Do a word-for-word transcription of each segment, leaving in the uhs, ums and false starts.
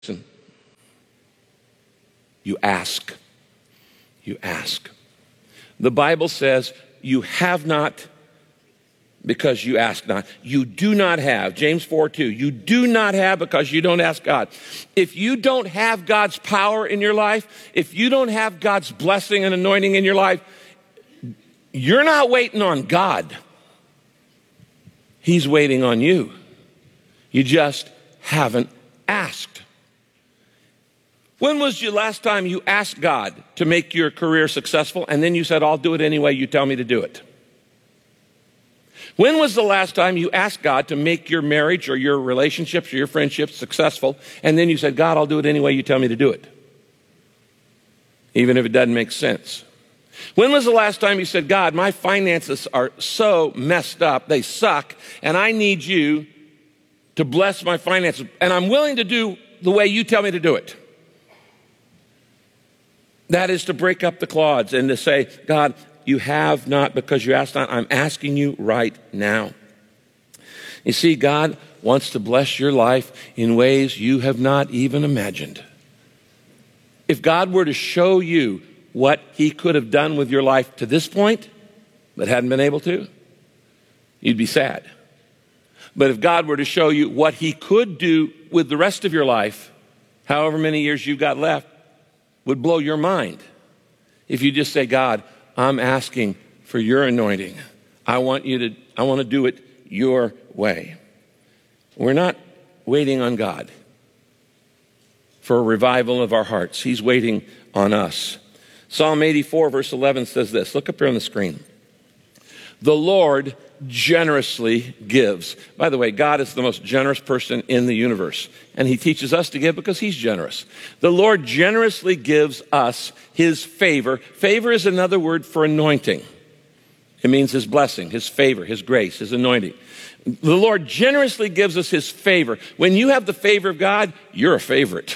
Listen, you ask. You ask. The Bible says you have not because you ask not. You do not have. James four two. You do not have because you don't ask God. If you don't have God's power in your life, if you don't have God's blessing and anointing in your life, you're not waiting on God. He's waiting on you. You just haven't asked. When was the last time you asked God to make your career successful and then you said, I'll do it any way you tell me to do it? When was the last time you asked God to make your marriage or your relationships or your friendships successful and then you said, God, I'll do it any way you tell me to do it, even if it doesn't make sense? When was the last time you said, God, my finances are so messed up, they suck, and I need you to bless my finances, and I'm willing to do the way you tell me to do it? That is to break up the clods and to say, God, you have not because you asked not. I'm asking you right now. You see, God wants to bless your life in ways you have not even imagined. If God were to show you what he could have done with your life to this point, but hadn't been able to, you'd be sad. But if God were to show you what he could do with the rest of your life, however many years you've got left, would blow your mind. If you just say, God, I'm asking for your anointing. I want you to, I want to do it your way. We're not waiting on God for a revival of our hearts. He's waiting on us. Psalm eighty-four, verse eleven says this. Look up here on the screen. The Lord generously gives. By the way, God is the most generous person in the universe, and he teaches us to give because he's generous. The Lord generously gives us his favor. Favor is another word for anointing. It means his blessing, his favor, his grace, his anointing. The Lord generously gives us his favor. When you have the favor of God, you're a favorite.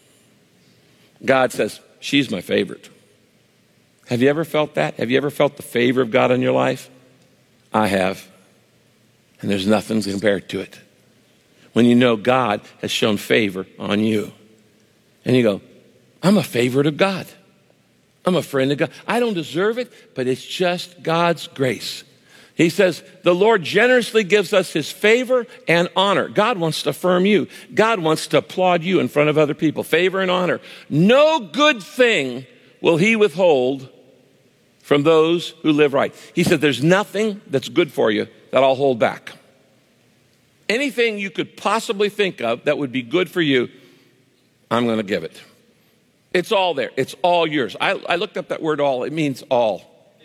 God says, she's my favorite. Have you ever felt that? Have you ever felt the favor of God in your life? I have. And there's nothing compared to it. When you know God has shown favor on you. And you go, I'm a favorite of God. I'm a friend of God. I don't deserve it, but it's just God's grace. He says, the Lord generously gives us his favor and honor. God wants to affirm you. God wants to applaud you in front of other people. Favor and honor. No good thing will he withhold from those who live right. He said, there's nothing that's good for you that I'll hold back. Anything you could possibly think of that would be good for you, I'm going to give it. It's all there. It's all yours. I, I looked up that word all. It means all.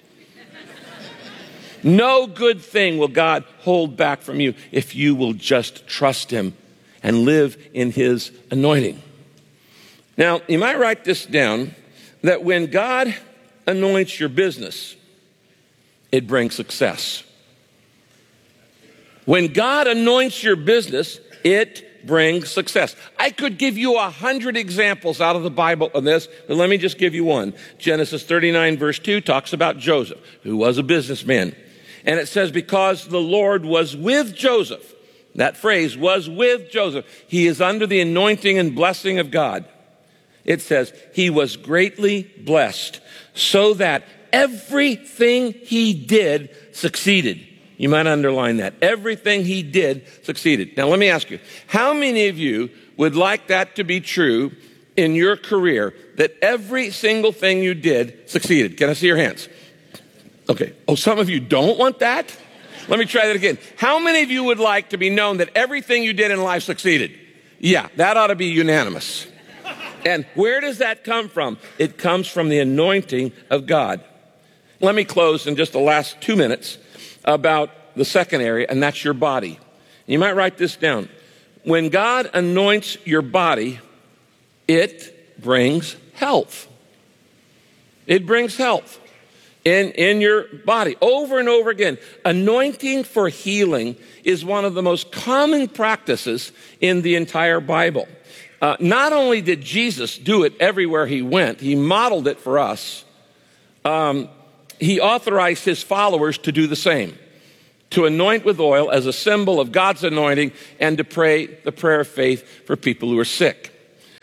No good thing will God hold back from you if you will just trust him and live in his anointing. Now, you might write this down, that when God anoints your business, it brings success. When God anoints your business, it brings success. I could give you a hundred examples out of the Bible on this, but let me just give you one. Genesis thirty-nine verse two talks about Joseph, who was a businessman. And it says, because the Lord was with Joseph, that phrase was with Joseph. He is under the anointing and blessing of God. It says, he was greatly blessed so that everything he did succeeded. You might underline that. Everything he did succeeded. Now, let me ask you, how many of you would like that to be true in your career, that every single thing you did succeeded? Can I see your hands? Okay. Oh, some of you don't want that? Let me try that again. How many of you would like to be known that everything you did in life succeeded? Yeah, that ought to be unanimous. And where does that come from? It comes from the anointing of God. Let me close in just the last two minutes about the second area, and that's your body. You might write this down. When God anoints your body, it brings health. It brings health in, in your body over and over again. Anointing for healing is one of the most common practices in the entire Bible. Uh, not only did Jesus do it everywhere he went, he modeled it for us. Um, he authorized his followers to do the same, to anoint with oil as a symbol of God's anointing and to pray the prayer of faith for people who are sick.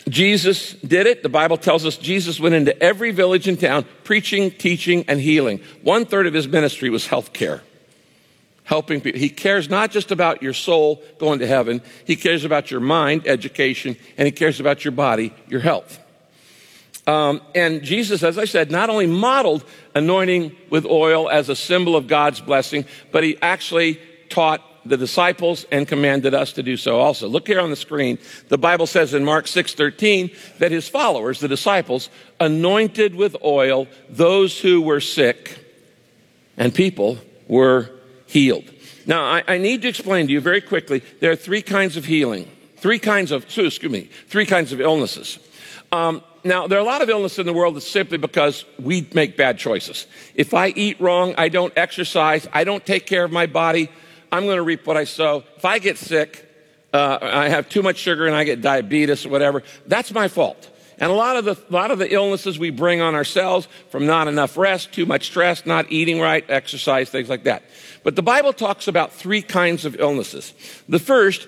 Jesus did it. The Bible tells us Jesus went into every village and town preaching, teaching, and healing. One third of his ministry was health care, helping people. He cares not just about your soul going to heaven. He cares about your mind, education, and he cares about your body, your health. Um, and Jesus, as I said, not only modeled anointing with oil as a symbol of God's blessing, but he actually taught the disciples and commanded us to do so also. Look here on the screen. The Bible says in Mark six thirteen that his followers, the disciples, anointed with oil those who were sick, and people were healed. Now, I, I need to explain to you very quickly, there are three kinds of healing, three kinds of, excuse me, three kinds of illnesses. Um, now, there are a lot of illness in the world that's simply because we make bad choices. If I eat wrong, I don't exercise, I don't take care of my body, I'm going to reap what I sow. If I get sick, uh, I have too much sugar and I get diabetes or whatever, that's my fault. And a lot of the a lot of the illnesses we bring on ourselves from not enough rest, too much stress, not eating right, exercise, things like that. But the Bible talks about three kinds of illnesses. The first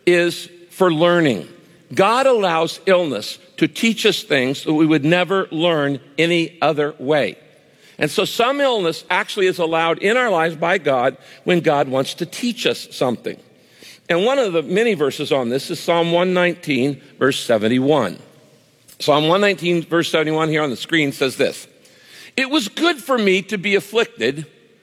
is for learning. God allows illness to teach us things that we would never learn any other way. And so some illness actually is allowed in our lives by God when God wants to teach us something. And one of the many verses on this is Psalm one nineteen, verse seventy-one. Psalm one nineteen, verse seventy-one here on the screen says this: "It was good for me to be afflicted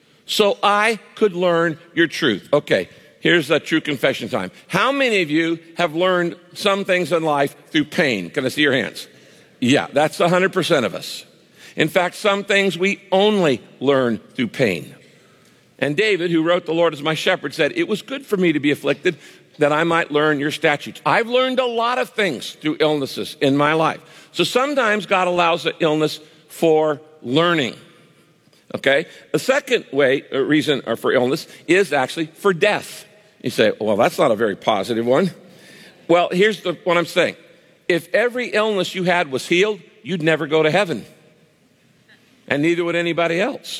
so I could learn your truth." Okay, here's a true confession time. How many of you have learned some things in life through pain? Can I see your hands? Yeah, that's one hundred percent of us. In fact, some things we only learn through pain. And David, who wrote "The Lord is my shepherd," said, "It was good for me to be afflicted that I might learn your statutes." I've learned a lot of things through illnesses in my life. So sometimes God allows an illness for learning. Okay? The second way, uh, reason for illness is actually for death. You say, well, that's not a very positive one. Well, here's the, what I'm saying. If every illness you had was healed, you'd never go to heaven. And neither would anybody else.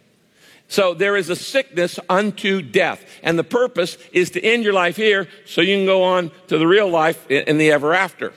So there is a sickness unto death. And the purpose is to end your life here so you can go on to the real life in the ever after.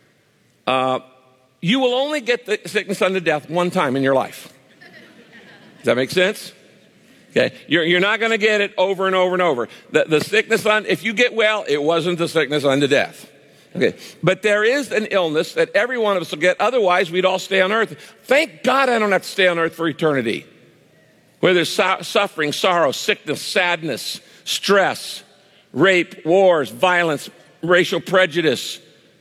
Uh, you will only get the sickness unto death one time in your life. Does that make sense? Okay. You're, you're not going to get it over and over and over. The, the sickness on, if you get well, it wasn't the sickness unto death. Okay, but there is an illness that every one of us will get. Otherwise, we'd all stay on earth. Thank God I don't have to stay on earth for eternity. Where there's so- suffering, sorrow, sickness, sadness, stress, rape, wars, violence, racial prejudice,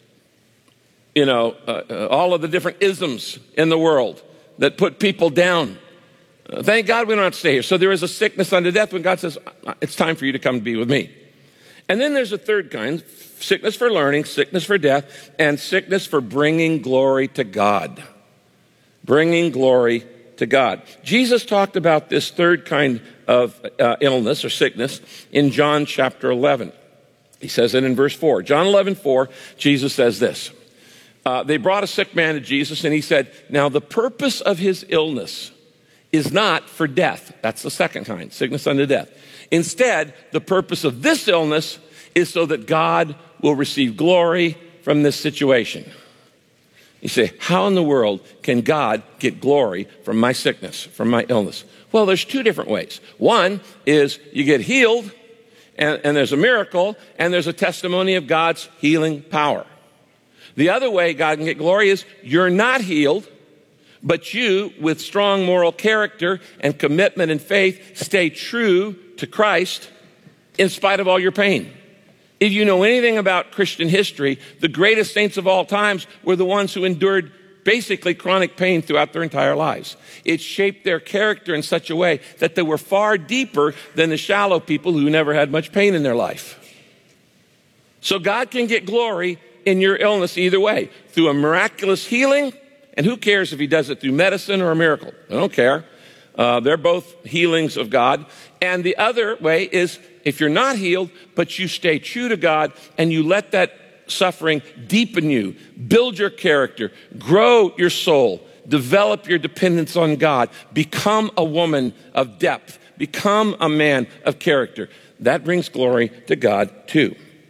you know, uh, uh, all of the different isms in the world that put people down. Uh, thank God we don't have to stay here. So there is a sickness unto death when God says, it's time for you to come be with me. And then there's a third kind: sickness for learning, sickness for death, and sickness for bringing glory to God. Bringing glory to God. Jesus talked about this third kind of uh, illness or sickness in John chapter eleven. He says it in verse four. John eleven four, Jesus says this. Uh, they brought a sick man to Jesus, and he said, "Now the purpose of his illness is not for death." That's the second kind, sickness unto death. Instead, the purpose of this illness is so that God will receive glory from this situation. You say, how in the world can God get glory from my sickness, from my illness? Well, there's two different ways. One is you get healed, and, and there's a miracle, and there's a testimony of God's healing power. The other way God can get glory is you're not healed, but you, with strong moral character and commitment and faith, stay true to Christ in spite of all your pain. If you know anything about Christian history, the greatest saints of all times were the ones who endured basically chronic pain throughout their entire lives. It shaped their character in such a way that they were far deeper than the shallow people who never had much pain in their life. So God can get glory in your illness either way, through a miraculous healing. And who cares if he does it through medicine or a miracle? I don't care. Uh, they're both healings of God. And the other way is if you're not healed, but you stay true to God and you let that suffering deepen you, build your character, grow your soul, develop your dependence on God, become a woman of depth, become a man of character. That brings glory to God too.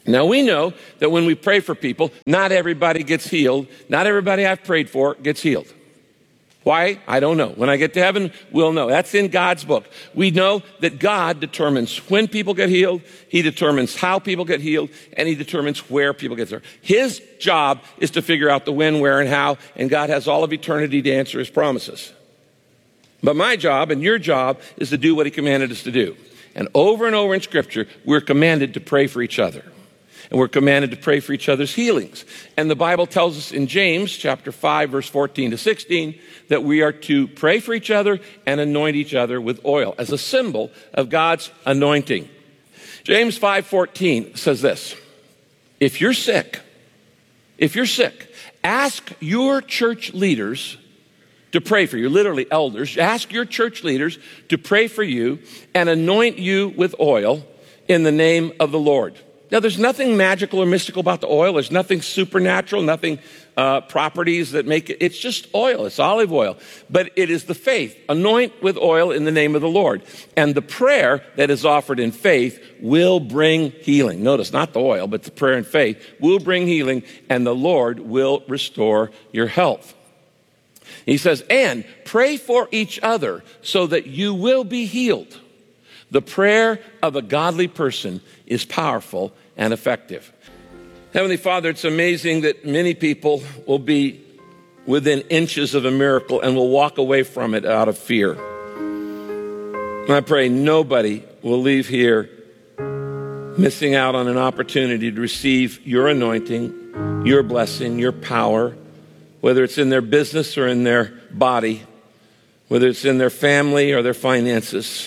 Now, we know that when we pray for people, not everybody gets healed. Not everybody I've prayed for gets healed. Why? I don't know. When I get to heaven, we'll know. That's in God's book. We know that God determines when people get healed, He determines how people get healed, and He determines where people get there. His job is to figure out the when, where, and how, and God has all of eternity to answer His promises. But my job and your job is to do what He commanded us to do. And over and over in Scripture, we're commanded to pray for each other. And we're commanded to pray for each other's healings. And the Bible tells us in James chapter five, verse fourteen to sixteen, that we are to pray for each other and anoint each other with oil as a symbol of God's anointing. James five fourteen says this: if you're sick, if you're sick, ask your church leaders to pray for you, literally elders. Ask your church leaders to pray for you and anoint you with oil in the name of the Lord. Now, there's nothing magical or mystical about the oil. There's nothing supernatural, nothing uh, properties that make it. It's just oil. It's olive oil. But it is the faith. Anoint with oil in the name of the Lord. And the prayer that is offered in faith will bring healing. Notice, not the oil, but the prayer in faith will bring healing, and the Lord will restore your health. He says, and pray for each other so that you will be healed. The prayer of a godly person is powerful and effective. Heavenly Father, it's amazing that many people will be within inches of a miracle and will walk away from it out of fear. And I pray nobody will leave here missing out on an opportunity to receive your anointing, your blessing, your power, whether it's in their business or in their body, whether it's in their family or their finances.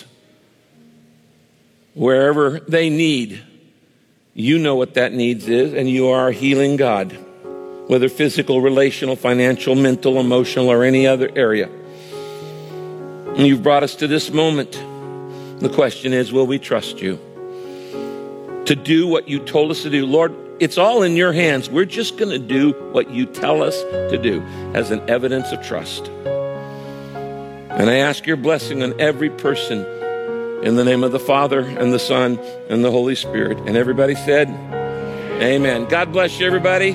Wherever they need, you know what that needs is, and you are a healing God, whether physical, relational, financial, mental, emotional, or any other area. And you've brought us to this moment. The question is, will we trust you to do what you told us to do? Lord, it's all in your hands. We're just going to do what you tell us to do as an evidence of trust. And I ask your blessing on every person in the name of the Father and the Son and the Holy Spirit. And everybody said, amen. God bless you, everybody.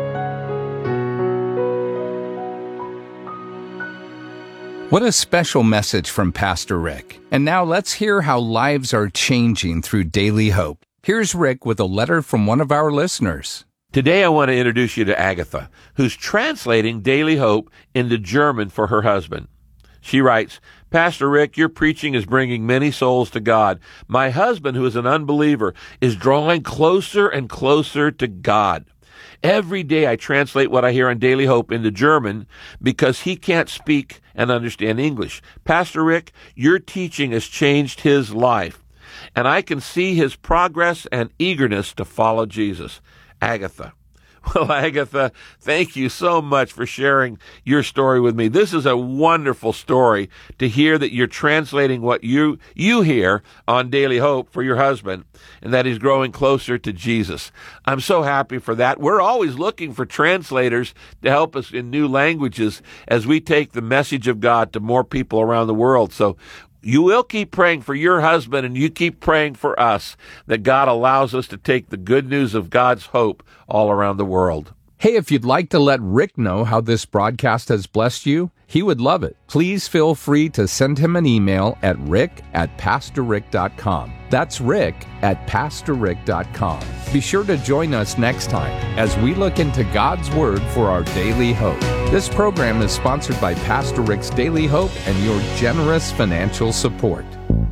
What a special message from Pastor Rick. And now let's hear how lives are changing through Daily Hope. Here's Rick with a letter from one of our listeners. Today I want to introduce you to Agatha, who's translating Daily Hope into German for her husband. She writes, Pastor Rick, your preaching is bringing many souls to God. My husband, who is an unbeliever, is drawing closer and closer to God. Every day I translate what I hear on Daily Hope into German because he can't speak and understand English. Pastor Rick, your teaching has changed his life, and I can see his progress and eagerness to follow Jesus. Agatha. Well, Agatha, thank you so much for sharing your story with me. This is a wonderful story to hear that you're translating what you you hear on Daily Hope for your husband, and that he's growing closer to Jesus. I'm so happy for that. We're always looking for translators to help us in new languages as we take the message of God to more people around the world. So you will keep praying for your husband, and you keep praying for us that God allows us to take the good news of God's hope all around the world. Hey, if you'd like to let Rick know how this broadcast has blessed you, he would love it. Please feel free to send him an email at rick at pastor rick dot com. That's rick at pastor rick dot com. Be sure to join us next time as we look into God's Word for our daily hope. This program is sponsored by Pastor Rick's Daily Hope and your generous financial support.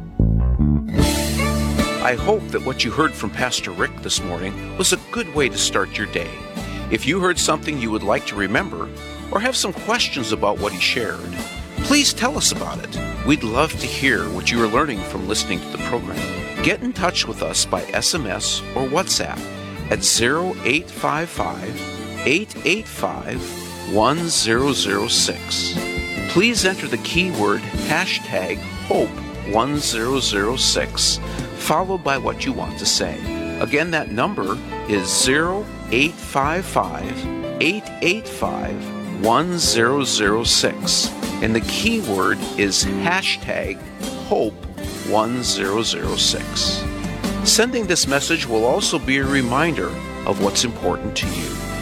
I hope that what you heard from Pastor Rick this morning was a good way to start your day. If you heard something you would like to remember or have some questions about what he shared, please tell us about it. We'd love to hear what you are learning from listening to the program. Get in touch with us by S M S or WhatsApp at zero eight five five, eight eight five, one zero zero six. Please enter the keyword hashtag hope one zero zero six, followed by what you want to say. Again, that number is zero eight five five, eight eight five, one zero zero six, and the keyword is hashtag hope one zero zero six. Sending this message will also be a reminder of what's important to you.